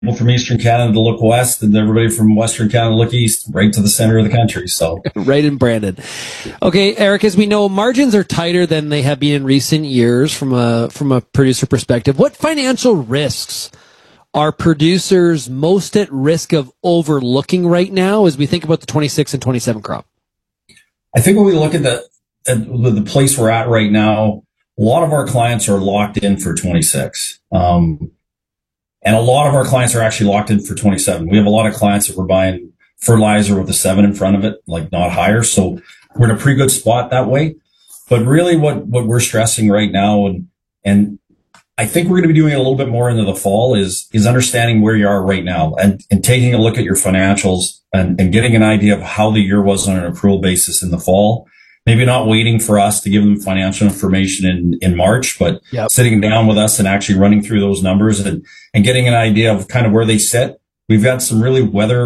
people from Eastern Canada to look west and everybody from Western Canada to look east, right to the center of the country. So right in Brandon. Okay, Eric, as we know, margins are tighter than they have been in recent years from a producer perspective. What financial risks are producers most at risk of overlooking right now as we think about the 26 and 27 crop? I think when we look at the place we're at right now, a lot of our clients are locked in for 26. And a lot of our clients are actually locked in for 27. We have a lot of clients that were buying fertilizer with a 7 in front of it, like not higher. So we're in a pretty good spot that way. But really what we're stressing right now, and I think we're going to be doing a little bit more into the fall, is understanding where you are right now and taking a look at your financials and getting an idea of how the year was on an accrual basis in the fall. Maybe not waiting for us to give them financial information in March, but sitting down with us and actually running through those numbers and getting an idea of kind of where they sit. We've got some real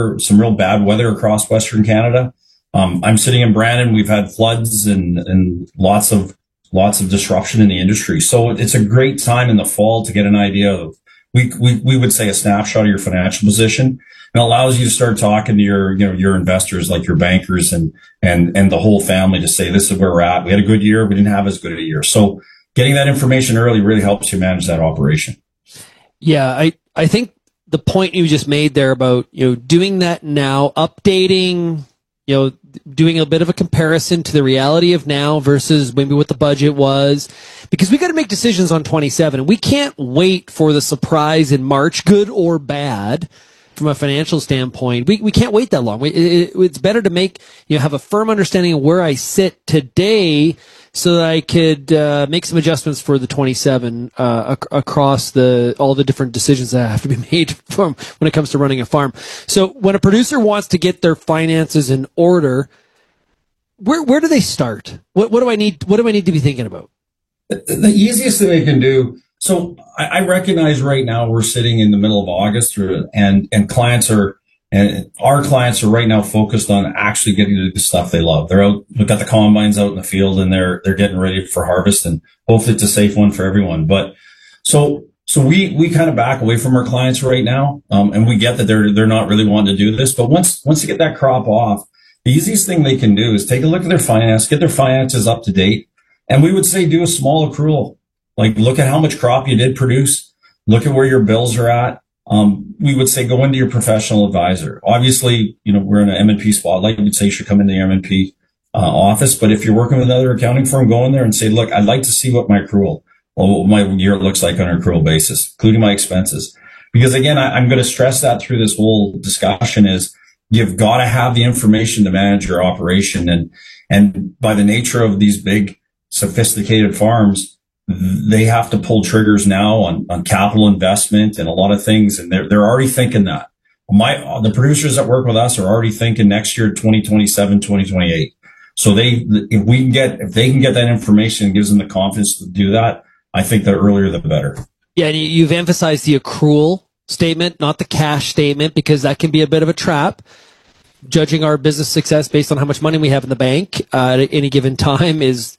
bad weather across Western Canada. I'm sitting in Brandon. We've had floods and lots of disruption in the industry. So it's a great time in the fall to get an idea of, we would say, a snapshot of your financial position. And allows you to start talking to your investors, like your bankers and the whole family, to say, this is where we're at. We had a good year. We didn't have as good a year. So getting that information early really helps you manage that operation. Yeah. I think the point you just made there about, doing that now, updating, doing a bit of a comparison to the reality of now versus maybe what the budget was, because we got to make decisions on 27, and we can't wait for the surprise in March, good or bad. From a financial standpoint, we can't wait that long. It's better to have a firm understanding of where I sit today so that I could make some adjustments for the 27 across all the different decisions that have to be made from when it comes to running a farm. So when a producer wants to get their finances in order, where do they start? What do I need to be thinking about? The easiest thing they can do. So I recognize right now we're sitting in the middle of August, and our clients are right now focused on actually getting to do the stuff they love. They're out, we've got the combines out in the field, and they're getting ready for harvest, and hopefully it's a safe one for everyone. But so we kind of back away from our clients right now, and we get that they're not really wanting to do this. But once you get that crop off, the easiest thing they can do is take a look at their finance, get their finances up to date, and we would say do a small accrual. Like, look at how much crop you did produce. Look at where your bills are at. We would say go into your professional advisor. Obviously, we're in an M&P spotlight. We'd say you should come into the M&P office. But if you're working with another accounting firm, go in there and say, look, I'd like to see what my accrual, or what my year looks like on an accrual basis, including my expenses. Because again, I'm going to stress that through this whole discussion is you've got to have the information to manage your operation. And by the nature of these big, sophisticated farms, they have to pull triggers now on capital investment and a lot of things. And they're already thinking that. The producers that work with us are already thinking next year, 2027, 2028. So if they can get that information and gives them the confidence to do that, I think the earlier the better. Yeah. And you've emphasized the accrual statement, not the cash statement, because that can be a bit of a trap. Judging our business success based on how much money we have in the bank at any given time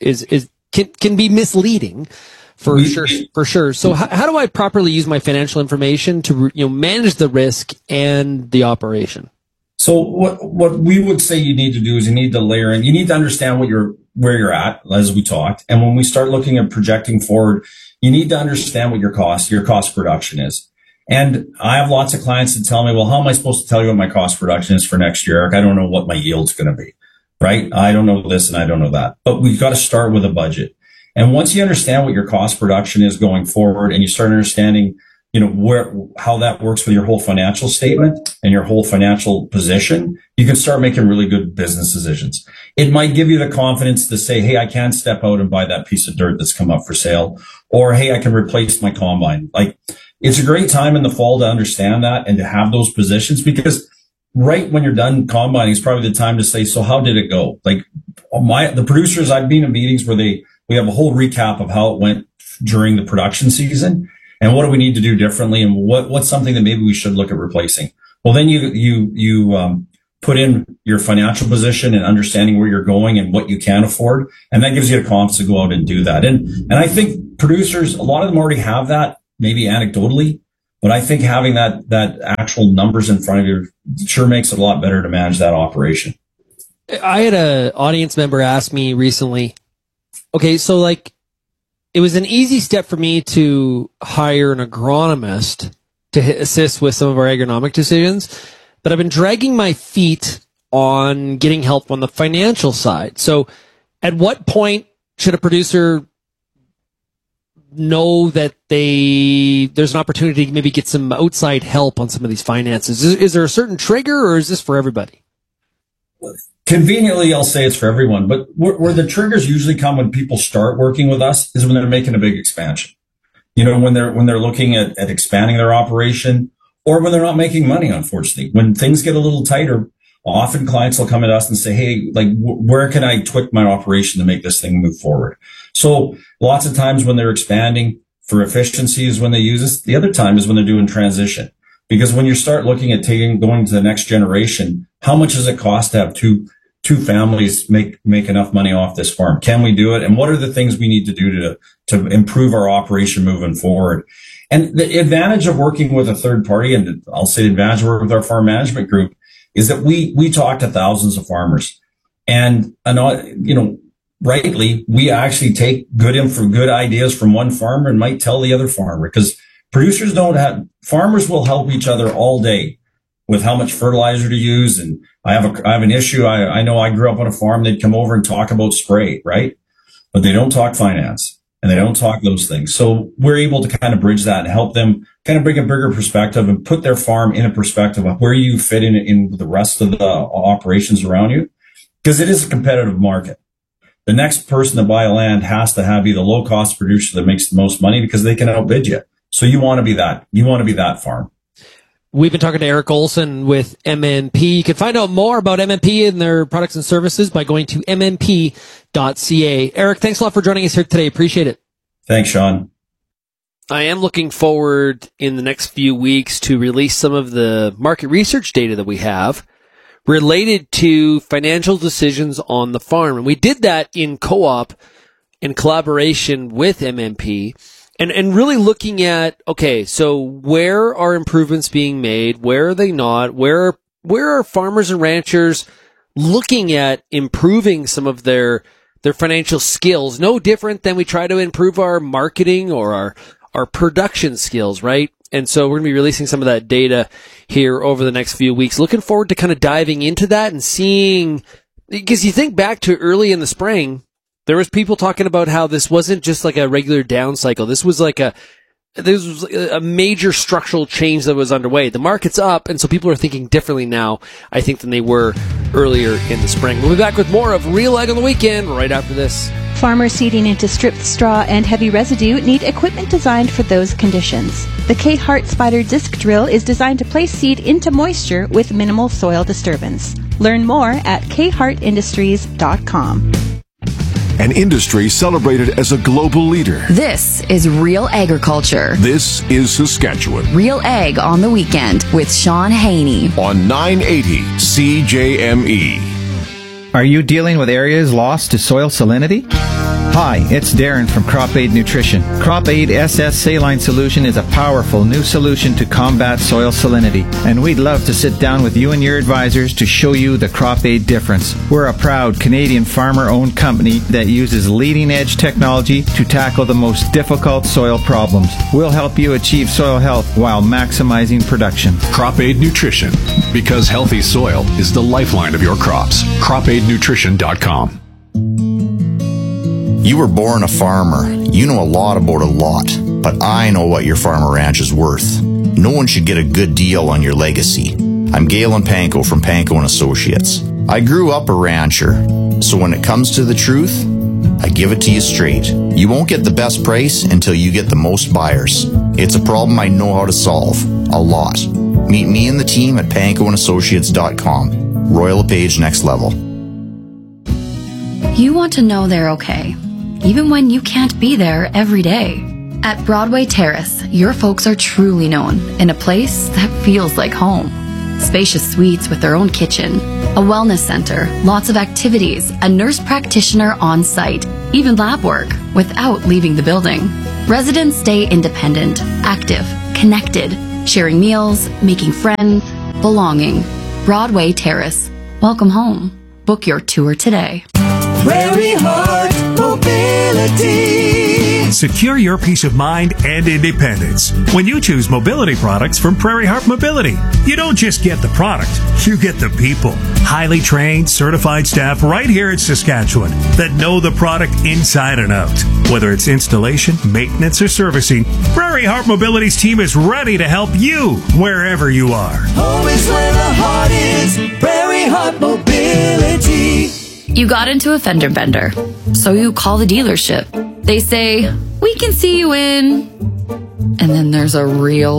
can be misleading for sure. So how do I properly use my financial information to manage the risk and the operation? So what we would say you need to do is you need to layer in. You need to understand where you're at, as we talked. And when we start looking at projecting forward, you need to understand what your cost of production is. And I have lots of clients that tell me, well, how am I supposed to tell you what my cost of production is for next year, Eric? I don't know what my yield's going to be. Right? I don't know this and I don't know that, but we've got to start with a budget. And once you understand what your cost production is going forward, and you start understanding, how that works with your whole financial statement and your whole financial position, you can start making really good business decisions. It might give you the confidence to say, hey, I can step out and buy that piece of dirt that's come up for sale, or hey, I can replace my combine. Like, it's a great time in the fall to understand that and to have those positions, because right when you're done combining is probably the time to say, so how did it go? Like the producers, I've been in meetings where we have a whole recap of how it went during the production season and what do we need to do differently and what's something that maybe we should look at replacing. Well, then you put in your financial position and understanding where you're going and what you can afford. And that gives you the confidence to go out and do that. And I think producers, a lot of them already have that, maybe anecdotally. But I think having that actual numbers in front of you sure makes it a lot better to manage that operation. I had an audience member ask me recently, okay, so like, it was an easy step for me to hire an agronomist to assist with some of our agronomic decisions, but I've been dragging my feet on getting help on the financial side. So at what point should a producer know that there's an opportunity to maybe get some outside help on some of these finances? Is there a certain trigger, or is this for everybody? Conveniently, I'll say it's for everyone, but where the triggers usually come when people start working with us is when they're making a big expansion. You know, when they're looking at expanding their operation, or when they're not making money, unfortunately. When things get a little tighter, often clients will come at us and say, hey, like, where can I tweak my operation to make this thing move forward? So lots of times when they're expanding for efficiency is when they use this. The other time is when they're doing transition. Because when you start looking at going to the next generation, how much does it cost to have two families make enough money off this farm? Can we do it? And what are the things we need to do to improve our operation moving forward? And the advantage of working with a third party, and I'll say the advantage of working with our farm management group, is that we talk to thousands of farmers. And, you know, rightly, we actually take good ideas from one farmer and might tell the other farmer, because farmers will help each other all day with how much fertilizer to use. And I have an issue. I know I grew up on a farm. They'd come over and talk about spray, right? But they don't talk finance and they don't talk those things. So we're able to kind of bridge that and help them kind of bring a bigger perspective and put their farm in a perspective of where you fit in the rest of the operations around you. Because it is a competitive market. The next person to buy land has to be the low cost producer that makes the most money, because they can outbid you. So you want to be that. You want to be that farm. We've been talking to Eric Olson with MNP. You can find out more about MNP and their products and services by going to mmp.ca. Eric, thanks a lot for joining us here today. Appreciate it. Thanks, Sean. I am looking forward in the next few weeks to release some of the market research data that we have related to financial decisions on the farm. And we did that in co-op in collaboration with MNP. And really looking at, okay, so where are improvements being made? Where are they not? Where are farmers and ranchers looking at improving some of their financial skills? No different than we try to improve our marketing or our production skills, right? And so we're going to be releasing some of that data here over the next few weeks. Looking forward to kind of diving into that and seeing, because you think back to early in the spring, there was people talking about how this wasn't just like a regular down cycle. This was a major structural change that was underway. The market's up, and so people are thinking differently now, I think, than they were earlier in the spring. We'll be back with more of Real Ag on the Weekend right after this. Farmers seeding into stripped straw and heavy residue need equipment designed for those conditions. The K-Hart Spider Disc Drill is designed to place seed into moisture with minimal soil disturbance. Learn more at khartindustries.com. An industry celebrated as a global leader. This is Real Agriculture. This is Saskatchewan. Real Ag on the Weekend with Sean Haney. On 980 CJME. Are you dealing with areas lost to soil salinity? Hi, it's Darren from Crop Aid Nutrition. Crop Aid SS Saline Solution is a powerful new solution to combat soil salinity, and we'd love to sit down with you and your advisors to show you the Crop Aid difference. We're a proud Canadian farmer-owned company that uses leading-edge technology to tackle the most difficult soil problems. We'll help you achieve soil health while maximizing production. Crop Aid Nutrition, because healthy soil is the lifeline of your crops. CropAidNutrition.com. You were born a farmer. You know a lot about a lot, but I know what your farm or ranch is worth. No one should get a good deal on your legacy. I'm Galen Panko from Panko & Associates. I grew up a rancher, so when it comes to the truth, I give it to you straight. You won't get the best price until you get the most buyers. It's a problem I know how to solve. A lot. Meet me and the team at pankoandassociates.com. Royal LePage Next Level. You want to know they're okay, even when you can't be there every day. At Broadway Terrace, your folks are truly known in a place that feels like home. Spacious suites with their own kitchen, a wellness center, lots of activities, a nurse practitioner on site, even lab work without leaving the building. Residents stay independent, active, connected, Sharing meals, making friends, belonging. Broadway Terrace. Welcome home. Book your tour today. Prairie Heart Mobility. Secure your peace of mind and independence when you choose mobility products from Prairie Heart Mobility. You don't just get the product, you get the people. Highly trained, certified staff right here in Saskatchewan that know the product inside and out. Whether it's installation, maintenance, or servicing, Prairie Heart Mobility's team is ready to help you wherever you are. Home is where the heart is. Prairie Heart Mobility. You got into a fender bender, so you call the dealership. They say, we can see you in... And then there's a real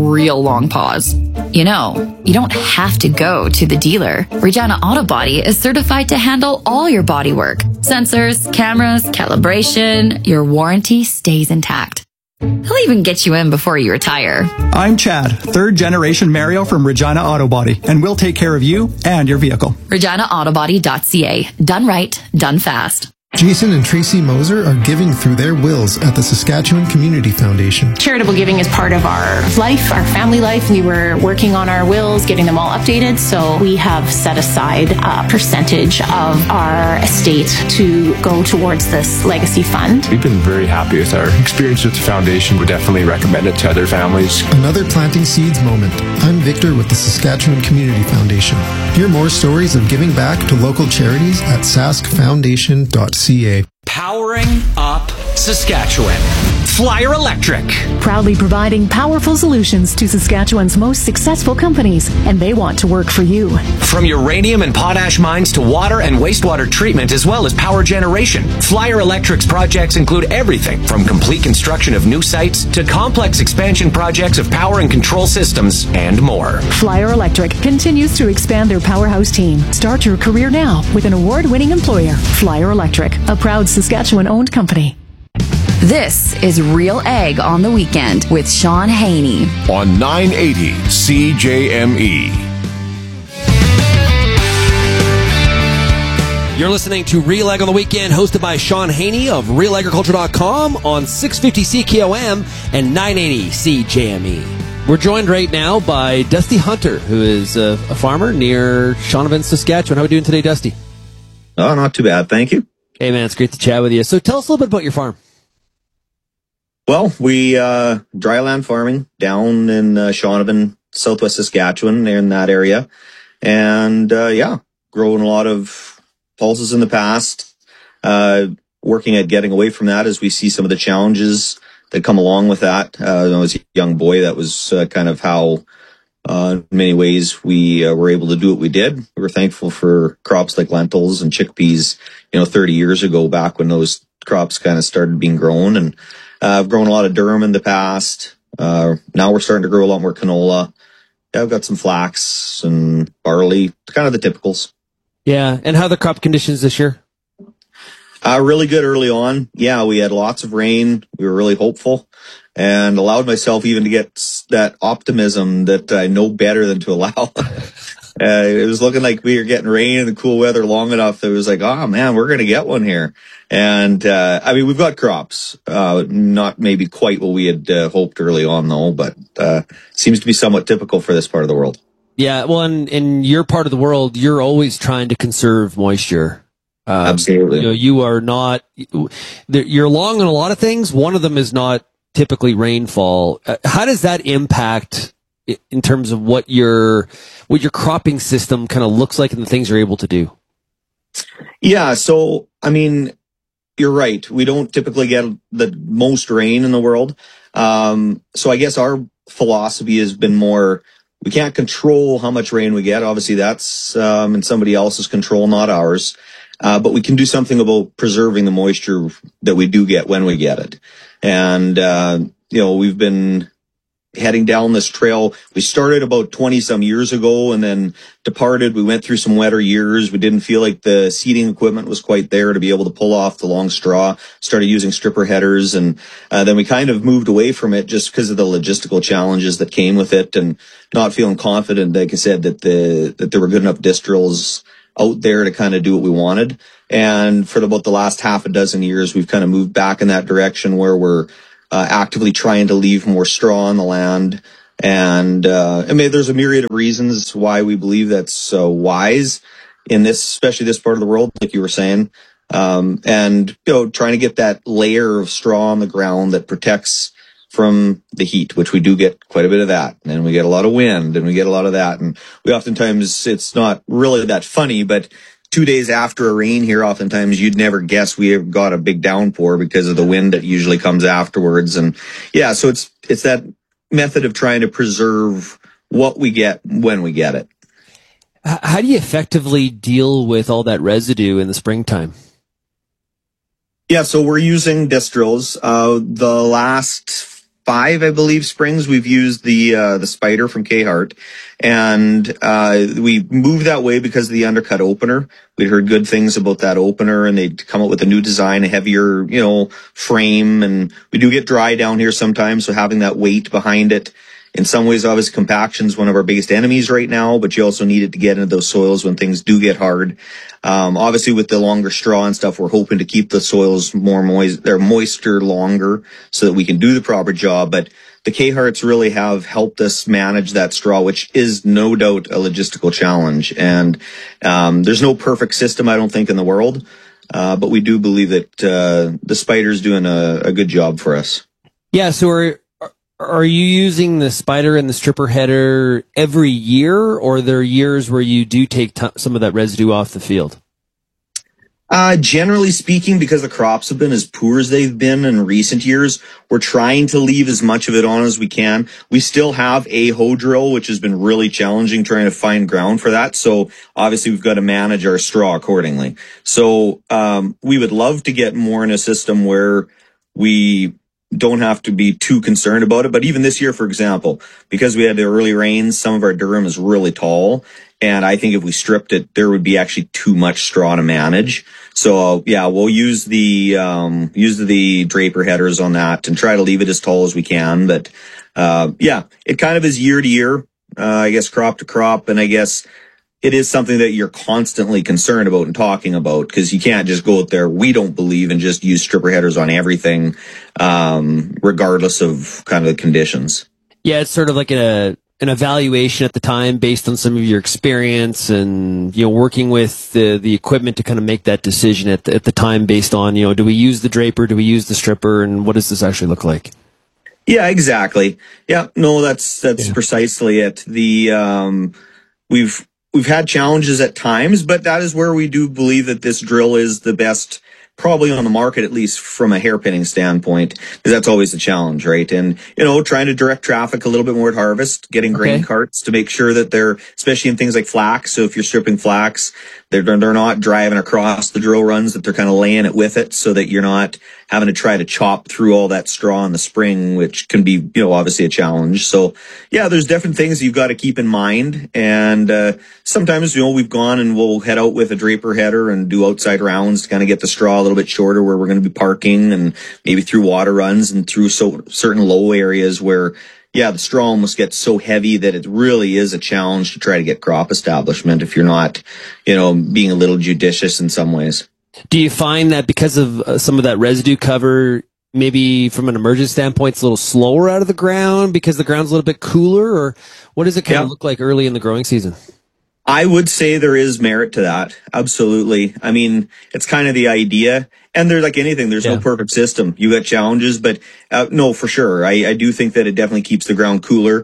long pause. You know, you don't have to go to the dealer. Regina Auto Body is certified to handle all your body work. Sensors, cameras, calibration, your warranty stays intact. He'll even get you in before you retire. I'm Chad, third generation Mario from Regina Auto Body, and we'll take care of you and your vehicle. ReginaAutoBody.ca. Done right, done fast. Jason and Tracy Moser are giving through their wills at the Saskatchewan Community Foundation. Charitable giving is part of our life, our family life. We were working on our wills, getting them all updated, so we have set aside a percentage of our estate to go towards this legacy fund. We've been very happy with our experience with the foundation. We definitely recommend it to other families. Another Planting Seeds moment. I'm Victor with the Saskatchewan Community Foundation. Hear more stories of giving back to local charities at saskfoundation.ca. Powering up Saskatchewan. Flyer Electric. Proudly providing powerful solutions to Saskatchewan's most successful companies, and they want to work for you. From uranium and potash mines to water and wastewater treatment, as well as power generation, Flyer Electric's projects include everything from complete construction of new sites to complex expansion projects of power and control systems and more. Flyer Electric continues to expand their powerhouse team. Start your career now with an award-winning employer, Flyer Electric, a proud Saskatchewan-owned company. This is Real Ag on the Weekend with Sean Haney. On 980 CJME. You're listening to Real Ag on the Weekend, hosted by Sean Haney of RealAgriculture.com on 650 CKOM and 980 CJME. We're joined right now by Dusty Hunter, who is a farmer near Shaunavon, Saskatchewan. How are we doing today, Dusty? Oh, not too bad, thank you. Hey, man, it's great to chat with you. So tell us a little bit about your farm. Well, we dryland farming down in Shaunavon, southwest Saskatchewan, in that area. And growing a lot of pulses in the past, working at getting away from that as we see some of the challenges that come along with that. When I was a young boy, that was kind of how, in many ways, we were able to do what we did. We were thankful for crops like lentils and chickpeas, 30 years ago, back when those crops kind of started being grown. And I've grown a lot of durum in the past. Now we're starting to grow a lot more canola. I've got some flax and barley, kind of the typicals. Yeah. And how are the crop conditions this year? Really good early on. Yeah, we had lots of rain. We were really hopeful and allowed myself even to get that optimism that I know better than to allow. It was looking like we were getting rain and cool weather long enough that it was like, oh man, we're going to get one here. And, we've got crops, not maybe quite what we had hoped early on though, but, seems to be somewhat typical for this part of the world. Yeah. Well, in your part of the world, you're always trying to conserve moisture. Absolutely. You are not, you're long on a lot of things. One of them is not typically rainfall. How does that impact in terms of what your cropping system kind of looks like and the things you're able to do? Yeah. So, you're right. We don't typically get the most rain in the world. So I guess our philosophy has been more, we can't control how much rain we get. Obviously that's, in somebody else's control, not ours. But we can do something about preserving the moisture that we do get when we get it. And, we've been heading down this trail. We started about 20 some years ago and then departed. We went through some wetter years. We didn't feel like the seeding equipment was quite there to be able to pull off the long straw, started using stripper headers. And then we kind of moved away from it just because of the logistical challenges that came with it and not feeling confident, like I said, that there were good enough disc drills out there to kind of do what we wanted. And for about the last half a dozen years, we've kind of moved back in that direction where we're actively trying to leave more straw on the land, And I mean, there's a myriad of reasons why we believe that's wise in this, especially this part of the world, like you were saying. And, trying to get that layer of straw on the ground that protects from the heat, which we do get quite a bit of that. And we get a lot of wind and we get a lot of that. And we oftentimes, it's not really that funny, but 2 days after a rain here, oftentimes you'd never guess we have got a big downpour because of the wind that usually comes afterwards. And yeah, so it's that method of trying to preserve what we get when we get it. How do you effectively deal with all that residue in the springtime? Yeah, so we're using disc drills. The last 5, I believe, springs, we've used the Spider from K-Hart. And we moved that way because of the undercut opener. We'd heard good things about that opener, and they'd come up with a new design, a heavier, frame. And we do get dry down here sometimes, so having that weight behind it. In some ways, obviously, compaction is one of our biggest enemies right now, but you also need it to get into those soils when things do get hard. Obviously, with the longer straw and stuff, we're hoping to keep the soils more moisture longer so that we can do the proper job. But the K-Harts really have helped us manage that straw, which is no doubt a logistical challenge. And there's no perfect system, I don't think, in the world. But we do believe that the Spider's doing a good job for us. Yeah, so are you using the Spider and the stripper header every year, or are there years where you do take some of that residue off the field? Generally speaking, because the crops have been as poor as they've been in recent years, we're trying to leave as much of it on as we can. We still have a hoe drill, which has been really challenging trying to find ground for that. So obviously we've got to manage our straw accordingly. So we would love to get more in a system where we don't have to be too concerned about it. But even this year, for example, because we had the early rains, some of our durum is really tall. And I think if we stripped it, there would be actually too much straw to manage. So yeah, we'll use the draper headers on that and try to leave it as tall as we can. But yeah, it kind of is year to year, I guess crop to crop. And I guess it is something that you're constantly concerned about and talking about, because you can't just go out there. We don't believe in just use stripper headers on everything, regardless of kind of the conditions. Yeah, it's sort of like an evaluation at the time based on some of your experience and, working with the equipment to kind of make that decision at the time based on, do we use the draper? Do we use the stripper? And what does this actually look like? Yeah, exactly. Yeah, no, that's precisely it. We've had challenges at times, but that is where we do believe that this drill is the best, probably on the market, at least from a hairpinning standpoint, because that's always the challenge, right? And, trying to direct traffic a little bit more at harvest, getting grain carts to make sure that they're, especially in things like flax. So if you're stripping flax, they're not driving across the drill runs, that they're kind of laying it with it so that you're not having to try to chop through all that straw in the spring, which can be, obviously a challenge. So yeah, there's different things you've got to keep in mind. And, sometimes, we've gone and we'll head out with a draper header and do outside rounds to kind of get the straw a little bit shorter where we're going to be parking, and maybe through water runs and through certain low areas where, yeah, the straw almost gets so heavy that it really is a challenge to try to get crop establishment if you're not, being a little judicious in some ways. Do you find that because of some of that residue cover, maybe from an emergence standpoint, it's a little slower out of the ground because the ground's a little bit cooler, or what does it kind of look like early in the growing season? I would say there is merit to that. Absolutely. I mean, it's kind of the idea, and there's like anything, there's no perfect system. You got challenges, but no, for sure. I do think that it definitely keeps the ground cooler.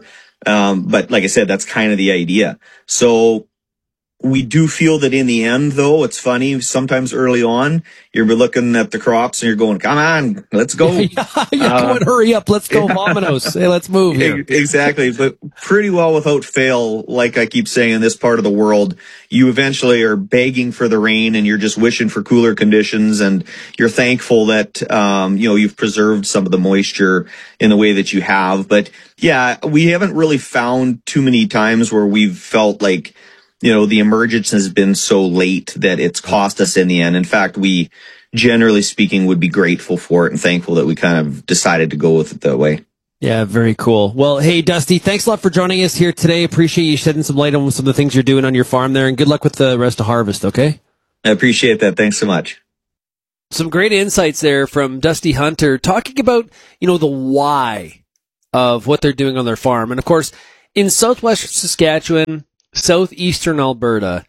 But like I said, that's kind of the idea. So we do feel that in the end, though, it's funny. Sometimes early on, you're looking at the crops and you're going, come on, let's go. You're going, hurry up. Let's go, Vamonos. Hey, let's move here. Exactly. But pretty well without fail, like I keep saying, in this part of the world, you eventually are begging for the rain and you're just wishing for cooler conditions. And you're thankful that, you've preserved some of the moisture in the way that you have. But yeah, we haven't really found too many times where we've felt like, the emergence has been so late that it's cost us in the end. In fact, we, generally speaking, would be grateful for it and thankful that we kind of decided to go with it that way. Yeah, very cool. Well, hey, Dusty, thanks a lot for joining us here today. Appreciate you shedding some light on some of the things you're doing on your farm there, and good luck with the rest of harvest, okay? I appreciate that. Thanks so much. Some great insights there from Dusty Hunter talking about, the why of what they're doing on their farm. And of course, in southwestern Saskatchewan, southeastern Alberta,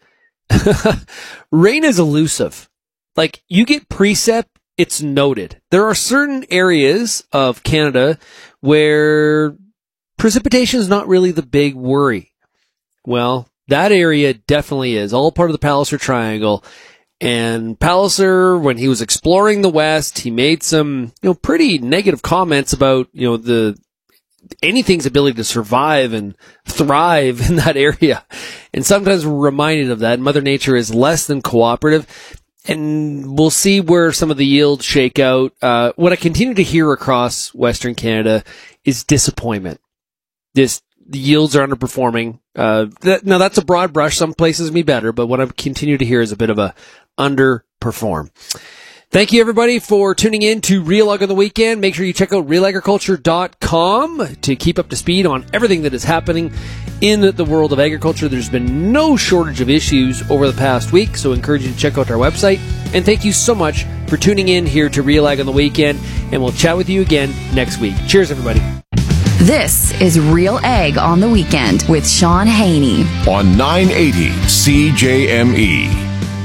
rain is elusive. Like, you get precip, it's noted. There are certain areas of Canada where precipitation is not really the big worry. Well, that area definitely is, all part of the Palliser Triangle. And Palliser, when he was exploring the West, he made some, pretty negative comments about, anything's ability to survive and thrive in that area. And sometimes we're reminded of that. Mother Nature is less than cooperative. And we'll see where some of the yields shake out. What I continue to hear across Western Canada is disappointment. The yields are underperforming. Now, that's a broad brush. Some places may be better, but what I continue to hear is a bit of a underperform. Thank you, everybody, for tuning in to Real Ag on the Weekend. Make sure you check out realagriculture.com to keep up to speed on everything that is happening in the world of agriculture. There's been no shortage of issues over the past week, so I encourage you to check out our website. And thank you so much for tuning in here to Real Ag on the Weekend, and we'll chat with you again next week. Cheers, everybody. This is Real Ag on the Weekend with Sean Haney on 980 CJME.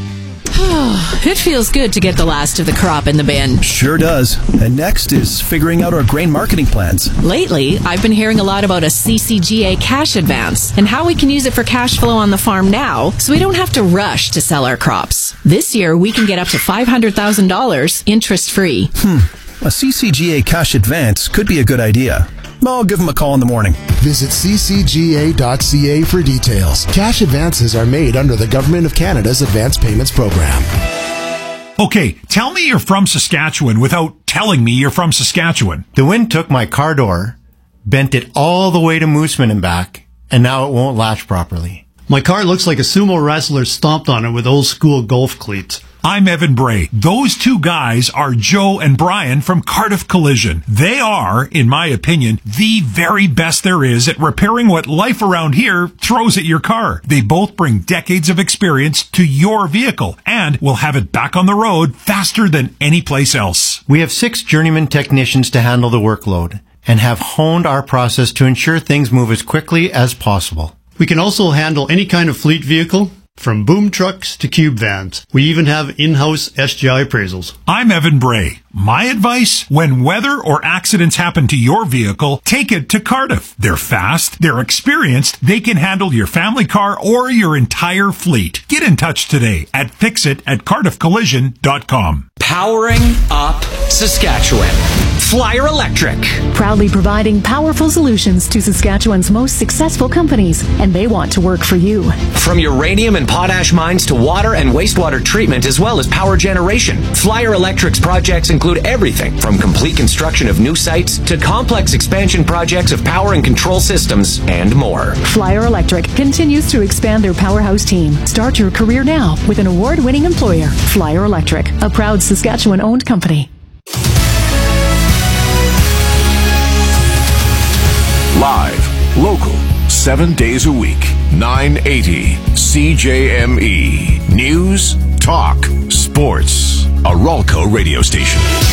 It feels good to get the last of the crop in the bin. Sure does. And next is figuring out our grain marketing plans. Lately, I've been hearing a lot about a CCGA cash advance and how we can use it for cash flow on the farm now so we don't have to rush to sell our crops. This year, we can get up to $500,000 interest-free. A CCGA cash advance could be a good idea. I'll give them a call in the morning. Visit ccga.ca for details. Cash advances are made under the Government of Canada's Advance Payments Program. Okay, tell me you're from Saskatchewan without telling me you're from Saskatchewan. The wind took my car door, bent it all the way to Mooseman and back, and now it won't latch properly. My car looks like a sumo wrestler stomped on it with old school golf cleats. I'm Evan Bray. Those two guys are Joe and Brian from Cardiff Collision. They are, in my opinion, the very best there is at repairing what life around here throws at your car. They both bring decades of experience to your vehicle and will have it back on the road faster than any place else. We have 6 journeyman technicians to handle the workload and have honed our process to ensure things move as quickly as possible. We can also handle any kind of fleet vehicle, from boom trucks to cube vans. We even have in-house SGI appraisals. I'm Evan Bray. My advice, when weather or accidents happen to your vehicle, take it to Cardiff. They're fast, they're experienced, they can handle your family car or your entire fleet. Get in touch today at fixit@cardiffcollision.com. Powering up Saskatchewan. Flyer Electric. Proudly providing powerful solutions to Saskatchewan's most successful companies, and they want to work for you. From uranium and potash mines to water and wastewater treatment as well as power generation, Flyer Electric's projects include everything from complete construction of new sites to complex expansion projects of power and control systems and more. Flyer Electric continues to expand their powerhouse team. Start your career now with an award-winning employer, Flyer Electric, a proud Saskatchewan-owned company. Live, local, 7 days a week. 980 CJME. News, talk, sports. A Ralco radio station.